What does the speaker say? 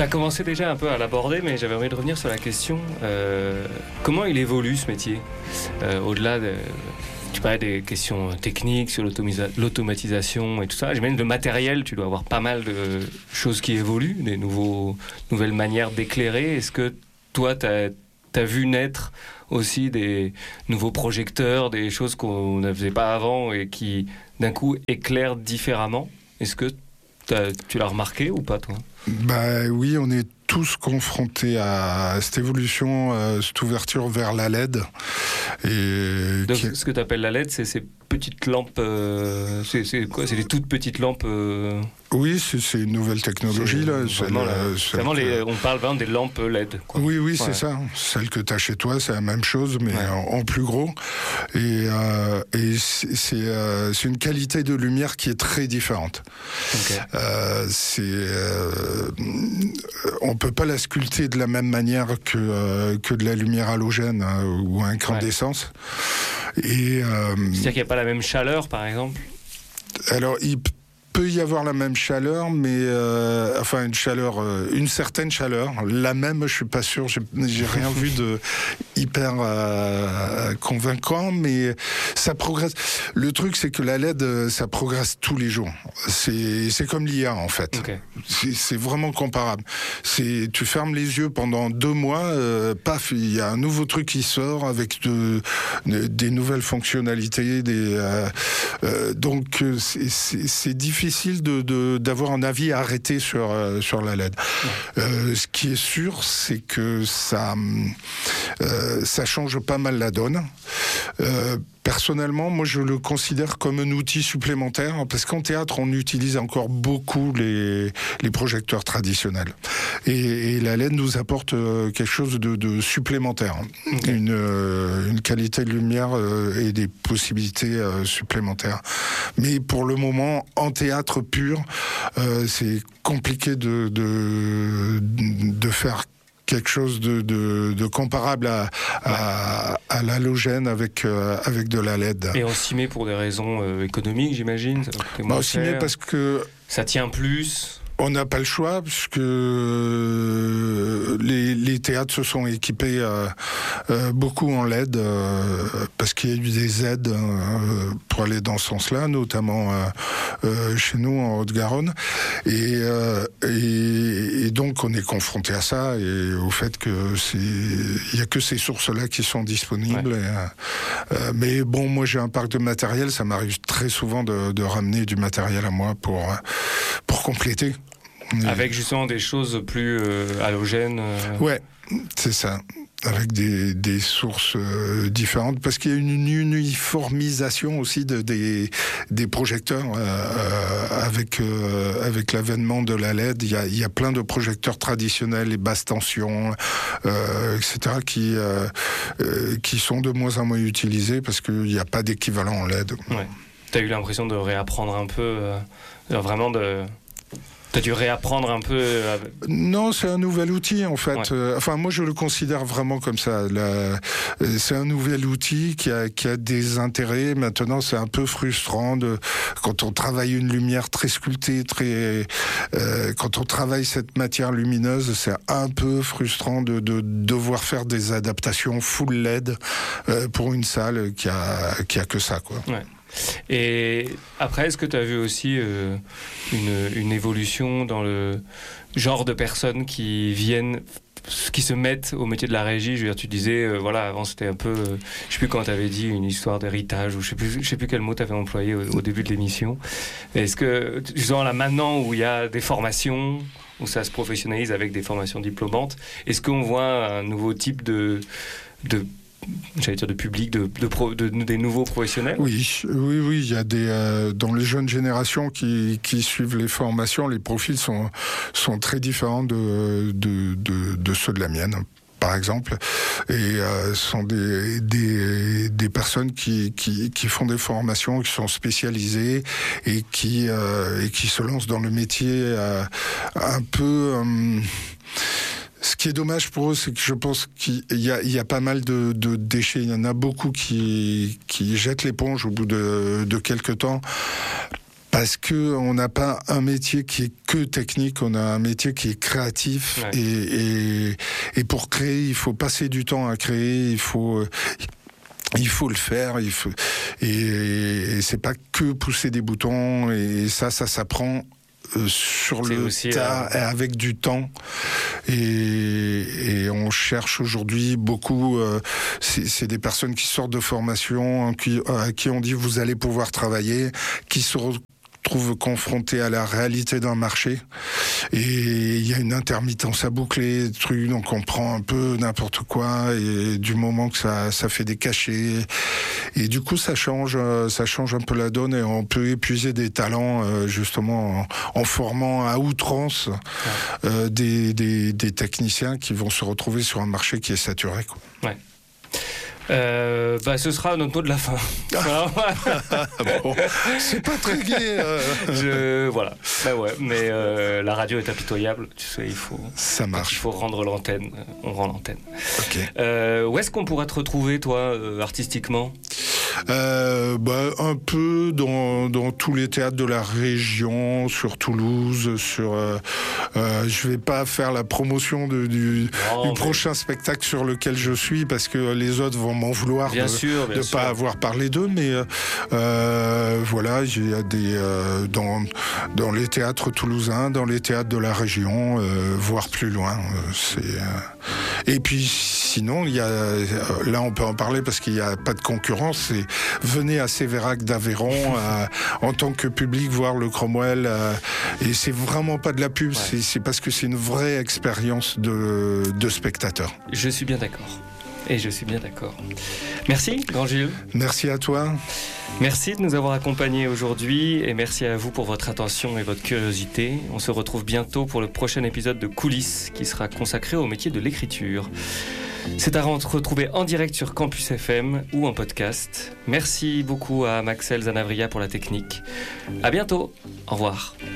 Tu as commencé déjà un peu à l'aborder, mais j'avais envie de revenir sur la question. Comment il évolue ce métier au-delà de... Tu parlais des questions techniques sur l'automatisation et tout ça. J'imagine le matériel, tu dois avoir pas mal de choses qui évoluent, des nouvelles manières d'éclairer. Est-ce que toi, tu as vu naître aussi des nouveaux projecteurs, des choses qu'on ne faisait pas avant et qui, d'un coup, éclairent différemment? Est-ce que tu l'as remarqué ou pas, toi? Oui, on est tous confrontés à cette évolution, cette ouverture vers la LED. Et donc, ce que tu appelles la LED, c'est ces petites lampes... c'est quoi? C'est des toutes petites lampes... Oui, c'est une nouvelle technologie. On parle vraiment des lampes LED. Quoi. Oui, c'est ça. Celle que tu as chez toi, c'est la même chose, mais en plus gros. Et c'est une qualité de lumière qui est très différente. Okay. On peut pas la sculpter de la même manière que de la lumière halogène ou incandescence. C'est-à-dire qu'il n'y a pas la même chaleur, par exemple? Alors, il peut y avoir la même chaleur, mais une certaine chaleur. La même, je suis pas sûr. J'ai rien vu de hyper convaincant, mais ça progresse. Le truc, c'est que la LED, ça progresse tous les jours. C'est comme l'IA en fait. Okay. C'est vraiment comparable. Tu fermes les yeux pendant 2 mois, paf, il y a un nouveau truc qui sort avec des nouvelles fonctionnalités. Donc c'est difficile d'avoir un avis arrêté sur la LED. Ce qui est sûr, c'est que ça change pas mal la donne. Personnellement, moi, je le considère comme un outil supplémentaire parce qu'en théâtre, on utilise encore beaucoup les projecteurs traditionnels. Et la LED nous apporte quelque chose de supplémentaire. Okay. Une qualité de lumière et des possibilités supplémentaires. Mais pour le moment, en théâtre pur, c'est compliqué de faire quelque chose de comparable à l'halogène avec de la LED. Et on s'y met pour des raisons économiques, j'imagine? On s'y met parce que... Ça tient plus? On n'a pas le choix, puisque les théâtres se sont équipés beaucoup en LED, parce qu'il y a eu des aides pour aller dans ce sens-là, notamment chez nous en Haute-Garonne. Et donc on est confronté à ça, et au fait que il y a que ces sources-là qui sont disponibles. Ouais. Mais bon, moi j'ai un parc de matériel, ça m'arrive très souvent de ramener du matériel à moi pour compléter. Avec justement des choses plus halogènes. Ouais, c'est ça. Avec des sources différentes, parce qu'il y a une uniformisation aussi des projecteurs avec l'avènement de la LED. Il y a plein de projecteurs traditionnels, les basses tensions, etc. qui sont de moins en moins utilisés parce qu'il n'y a pas d'équivalent en LED. Ouais. T'as eu l'impression de réapprendre un peu, vraiment de... T'as dû réapprendre un peu... Non, c'est un nouvel outil, en fait. Ouais. Moi, je le considère vraiment comme ça. C'est un nouvel outil qui a des intérêts. Maintenant, c'est un peu frustrant quand on travaille une lumière très sculptée, quand on travaille cette matière lumineuse, c'est un peu frustrant de devoir faire des adaptations full LED pour une salle qui a que ça, quoi. Ouais. Et après, est-ce que tu as vu aussi une évolution dans le genre de personnes qui se mettent au métier de la régie? Je veux dire, tu disais, avant c'était un peu, je sais plus quand tu avais dit une histoire d'héritage, ou je sais plus quel mot tu avais employé au début de l'émission. Est-ce que, justement, là maintenant où il y a des formations, où ça se professionnalise avec des formations diplômantes, est-ce qu'on voit un nouveau type de public, des nouveaux professionnels? Oui, il y a dans les jeunes générations qui suivent les formations, les profils sont très différents de ceux de la mienne, par exemple, et sont des personnes qui font des formations, qui sont spécialisées et qui se lancent dans le métier un peu... Ce qui est dommage pour eux, c'est que je pense qu'il y a pas mal de déchets. Il y en a beaucoup qui jettent l'éponge au bout de quelques temps. Parce que on n'a pas un métier qui est que technique, on a un métier qui est créatif. Ouais. Et pour créer, il faut passer du temps à créer, il faut le faire, et c'est pas que pousser des boutons, et ça s'apprend sur le tas, avec du temps, et on cherche aujourd'hui beaucoup, c'est des personnes qui sortent de formation, à qui on dit vous allez pouvoir travailler, qui se retrouvent confrontés à la réalité d'un marché, et il y a une intermittence à boucler, donc on prend un peu n'importe quoi, et du moment que ça fait des cachets, et du coup ça change un peu la donne, et on peut épuiser des talents justement en formant à outrance des techniciens qui vont se retrouver sur un marché qui est saturé, quoi. Ouais. Ce sera notre mot de la fin. Bon, c'est pas très gai. Voilà. Ouais, mais la radio est impitoyable. Tu sais, ça marche. Il faut rendre l'antenne. On rend l'antenne. Okay. Où est-ce qu'on pourra te retrouver, toi, artistiquement ? Un peu dans tous les théâtres de la région, sur Toulouse, je vais pas faire la promotion du prochain spectacle sur lequel je suis, parce que les autres vont m'en vouloir de pas avoir parlé d'eux, mais voilà, il y a dans les théâtres toulousains, dans les théâtres de la région, voire plus loin, et puis sinon il y a, là on peut en parler parce qu'il n'y a pas de concurrence, venez à Sévérac d'Aveyron en tant que public voir le Cromwell, et c'est vraiment pas de la pub, c'est parce que c'est une vraie expérience de spectateur. Je suis bien d'accord. Et je suis bien d'accord. Merci, Grand Gilles. Merci à toi. Merci de nous avoir accompagnés aujourd'hui, et merci à vous pour votre attention et votre curiosité. On se retrouve bientôt pour le prochain épisode de Coulisses, qui sera consacré au métier de l'écriture. C'est à retrouver en direct sur Campus FM ou en podcast. Merci beaucoup à Maxel Zanavria pour la technique. À bientôt. Au revoir.